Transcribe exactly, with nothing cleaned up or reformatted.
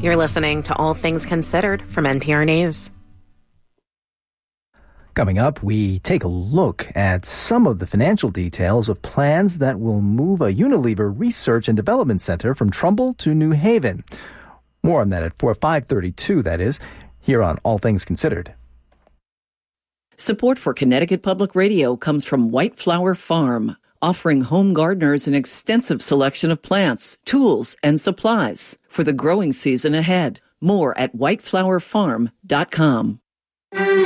You're listening to All Things Considered from N P R News. Coming up, we take a look at some of the financial details of plans that will move a Unilever Research and Development Center from Trumbull to New Haven. More on that at four five thirty-two, that is, here on All Things Considered. Support for Connecticut Public Radio comes from White Flower Farm, offering home gardeners an extensive selection of plants, tools, and supplies for the growing season ahead. More at white flower farm dot com.